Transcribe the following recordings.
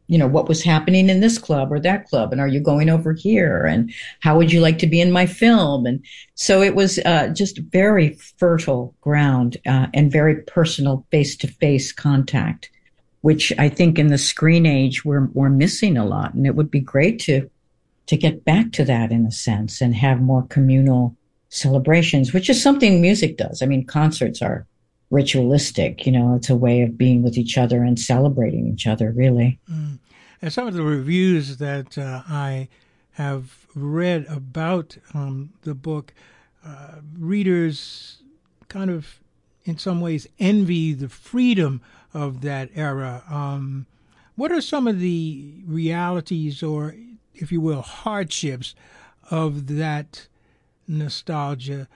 what was happening in this club or that club, and are you going over here, and how would you like to be in my film? And so it was just very fertile ground and very personal face-to-face contact, which I think in the screen age we're missing a lot, and it would be great to get back to that in a sense and have more communal celebrations, which is something music does. I mean, concerts are ritualistic, it's a way of being with each other and celebrating each other, really. Mm. And some of the reviews that I have read about the book, readers kind of, in some ways, envy the freedom of that era. What are some of the realities, or, if you will, hardships of that nostalgia,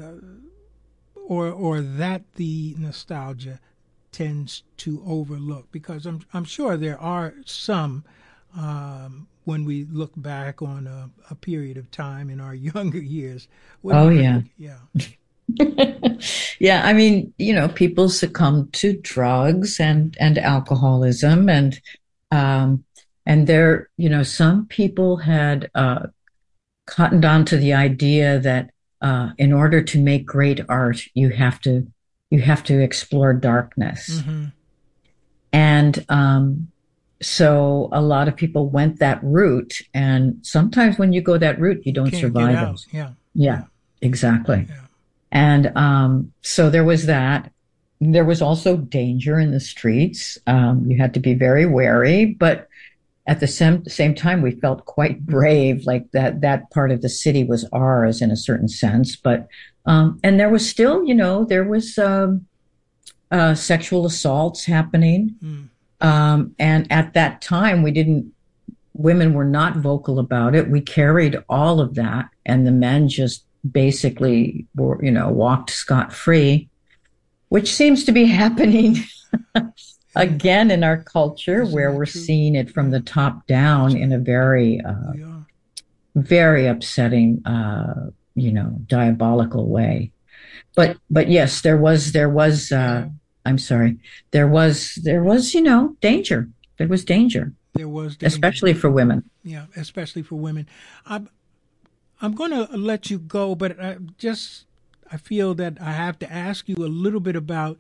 or that the nostalgia tends to overlook? Because I'm sure there are some when we look back on a period of time in our younger years. Oh, yeah. Yeah. Yeah, I mean, people succumb to drugs and alcoholism, and there, some people had cottoned on to the idea that in order to make great art, you have to explore darkness. Mm-hmm. And so a lot of people went that route, and sometimes when you go that route, you don't Can't get survive out. it. Yeah. Yeah, exactly. Yeah. And so there was that. There was also danger in the streets. You had to be very wary, but at the same time, we felt quite brave, like that part of the city was ours in a certain sense. But and there was still, there was sexual assaults happening. Mm. And at that time, women were not vocal about it. We carried all of that, and the men just basically were, walked scot-free, which seems to be happening again in our culture, Isn't where that we're true? seeing it from the top down in a very, Yeah. very upsetting, diabolical way. But yes, there was. I'm sorry. There was, danger. There was danger, There was danger. especially for women. Yeah, especially for women. I'm going to let you go, but I feel that I have to ask you a little bit about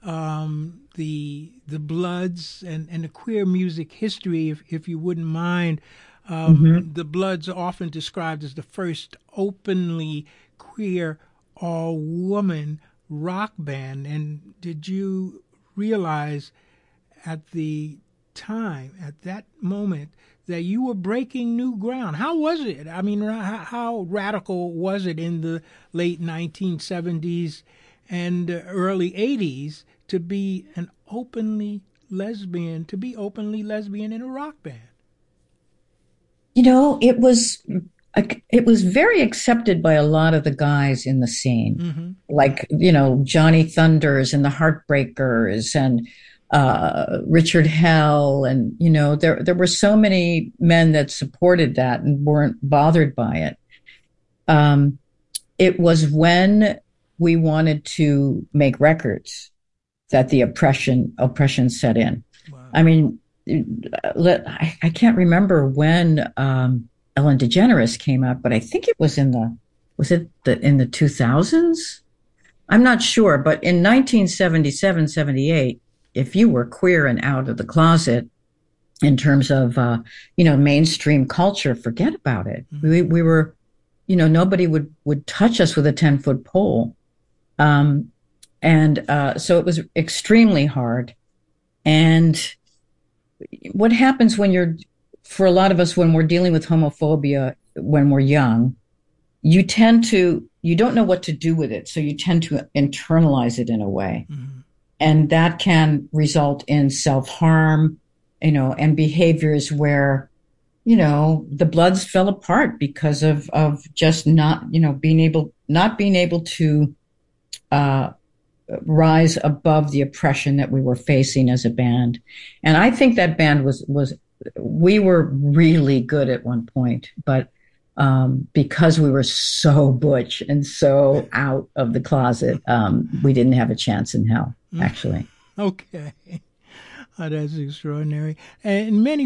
the Bloods and the queer music history, if you wouldn't mind. Hmm. The Bloods are often described as the first openly queer all-woman rock band. And did you realize at the time, at that moment, that you were breaking new ground? How was it? I mean, how radical was it in the late 1970s and early 80s to be openly lesbian in a rock band? It was very accepted by a lot of the guys in the scene, Mm-hmm. like, Johnny Thunders and the Heartbreakers and Richard Hell. And, there were so many men that supported that and weren't bothered by it. It was when we wanted to make records that the oppression set in. Wow. I mean, I can't remember when Ellen DeGeneres came out, but I think it was in the 2000s? I'm not sure, but in 1977, 78, if you were queer and out of the closet in terms of, mainstream culture, forget about it. Mm-hmm. We were, nobody would touch us with a 10-foot pole. So it was extremely hard. And what happens for a lot of us, when we're dealing with homophobia when we're young, you don't know what to do with it. So you tend to internalize it in a way. Mm-hmm. And that can result in self-harm, and behaviors where, the Bloods fell apart because of just not being able to rise above the oppression that we were facing as a band. And I think that band we were really good at one point, but because we were so butch and so out of the closet, we didn't have a chance in hell, actually. Okay. That's extraordinary. And many